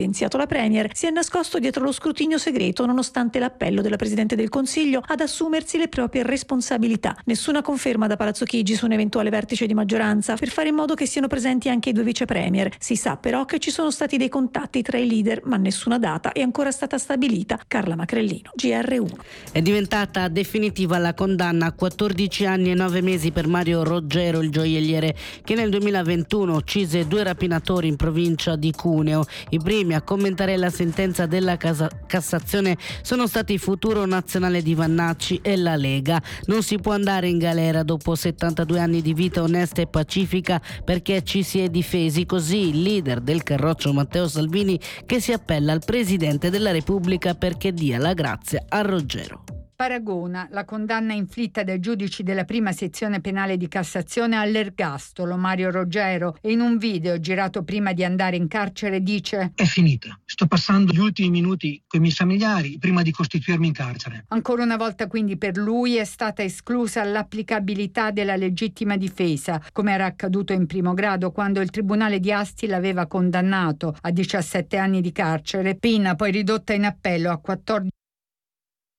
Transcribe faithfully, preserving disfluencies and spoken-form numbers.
silenziato la Premier, si è nascosto dietro lo scrutinio segreto nonostante l'appello della Presidente del Consiglio ad assumersi le proprie responsabilità. Nessuna conferma da Palazzo Chigi su un eventuale vertice di maggioranza per fare in modo che siano presenti anche i due vice premier. Si sa però che ci sono stati dei contatti tra i leader, ma nessuna data è ancora stata stabilita. Carla Macrellino, G R uno. È diventata definitiva la condanna a quattordici anni e nove mesi per Mario Roggero, il gioielliere che nel duemilaventuno uccise due rapinatori in provincia di Cuneo. I primi a commentare la sentenza della casa- Cassazione sono stati Futuro Nazionale di Vannacci e la Lega. Non si può andare in galera dopo settantadue anni di vita onesta e pacifica perché ci si è difesi, così il leader del Carroccio Matteo Salvini, che si appella al Presidente della Repubblica perché dia la grazia a Roggero. Paragona la condanna inflitta dai giudici della prima sezione penale di Cassazione all'ergastolo Mario Roggero, e in un video girato prima di andare in carcere dice: è finita, sto passando gli ultimi minuti con i miei familiari prima di costituirmi in carcere. Ancora una volta quindi per lui è stata esclusa l'applicabilità della legittima difesa, come era accaduto in primo grado quando il Tribunale di Asti l'aveva condannato a diciassette anni di carcere, pena poi ridotta in appello a quattordici